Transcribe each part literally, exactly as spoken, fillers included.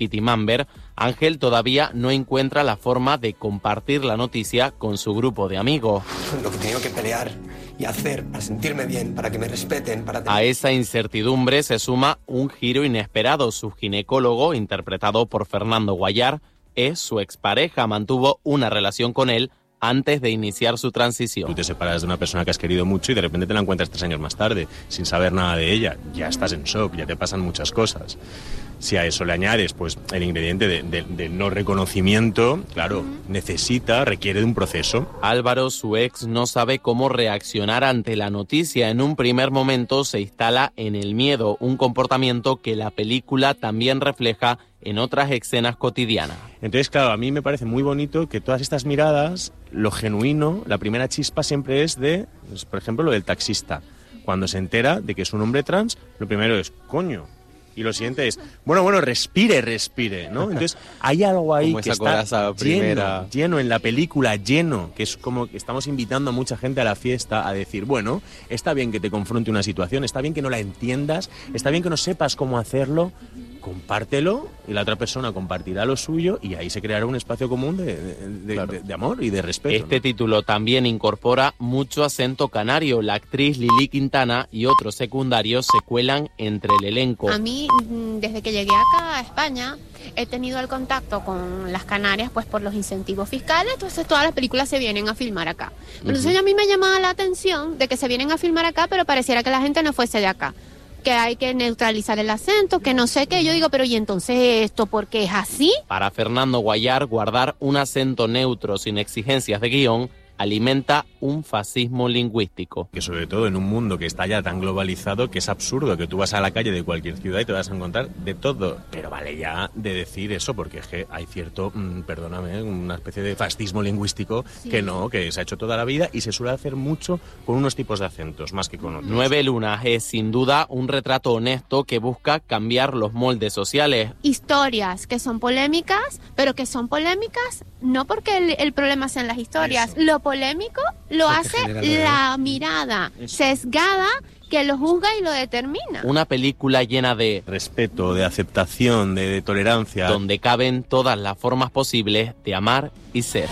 Pitimamber, Ángel todavía no encuentra la forma de compartir la noticia con su grupo de amigos. Lo que he tenido que pelear y hacer para sentirme bien, para que me respeten, para... A esa incertidumbre se suma un giro inesperado. Su ginecólogo, interpretado por Fernando Guayar, es su expareja. Mantuvo una relación con él antes de iniciar su transición. Tú te separas de una persona que has querido mucho y de repente te la encuentras tres años más tarde, sin saber nada de ella. Ya estás en shock, ya te pasan muchas cosas. Si a eso le añades pues el ingrediente de, de, de no reconocimiento, claro, necesita, requiere de un proceso. Álvaro, su ex, no sabe cómo reaccionar ante la noticia. En un primer momento se instala en el miedo, un comportamiento que la película también refleja en otras escenas cotidianas. Entonces, claro, a mí me parece muy bonito que todas estas miradas, lo genuino, la primera chispa siempre es de, pues, por ejemplo, lo del taxista. Cuando se entera de que es un hombre trans, lo primero es, coño. Y lo siguiente es, bueno, bueno, respire, respire, ¿no? Entonces, hay algo ahí como que esa está primera... lleno, lleno en la película, lleno, que es como que estamos invitando a mucha gente a la fiesta a decir, bueno, está bien que te confronte una situación, está bien que no la entiendas, está bien que no sepas cómo hacerlo, compártelo y la otra persona compartirá lo suyo y ahí se creará un espacio común de, de, de, claro. de, de amor y de respeto. Este ¿no? título también incorpora mucho acento canario. La actriz Lili Quintana y otros secundarios se cuelan entre el elenco. A mí, desde que llegué acá a España, he tenido el contacto con las Canarias pues por los incentivos fiscales, entonces todas las películas se vienen a filmar acá. Entonces uh-huh. a mí me llamaba la atención de que se vienen a filmar acá, pero pareciera que la gente no fuese de acá, que hay que neutralizar el acento, que no sé qué. Yo digo, pero ¿y entonces esto por qué es así? Para Fernando Guayar, guardar un acento neutro sin exigencias de guión alimenta un fascismo lingüístico. Que sobre todo en un mundo que está ya tan globalizado que es absurdo que tú vas a la calle de cualquier ciudad y te vas a encontrar de todo. Pero vale ya de decir eso, porque es que hay cierto, mmm, perdóname, una especie de fascismo lingüístico sí. que no, que se ha hecho toda la vida y se suele hacer mucho con unos tipos de acentos más que con otros. Nueve Lunas es sin duda un retrato honesto que busca cambiar los moldes sociales. Historias que son polémicas, pero que son polémicas no porque el, el problema sean las historias, eso. Lo polémico lo porque hace la mirada eso. Sesgada que lo juzga y lo determina. Una película llena de respeto, de aceptación, de, de tolerancia, donde caben todas las formas posibles de amar y ser.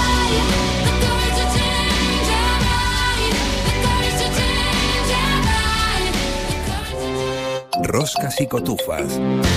Roscas y cotufas.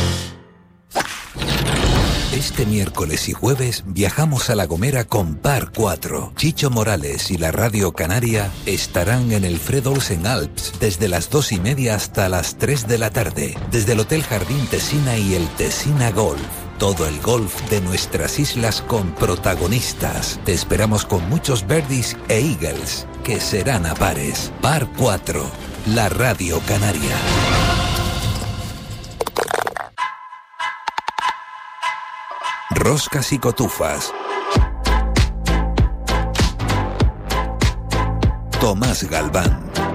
Este miércoles y jueves viajamos a La Gomera con Par cuatro. Chicho Morales y la Radio Canaria estarán en el Fred Olsen Alps desde las dos y media hasta las tres de la tarde. Desde el Hotel Jardín Tesina y el Tesina Golf. Todo el golf de nuestras islas con protagonistas. Te esperamos con muchos birdies e eagles, que serán a pares. Par cuatro, la Radio Canaria. Roscas y cotufas. Tomás Galván.